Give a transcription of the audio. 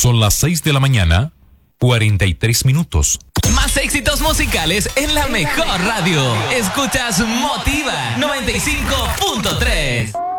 Son las 6 de la mañana, 43 minutos. Más éxitos musicales en la mejor radio. Escuchas Motiva 95.3.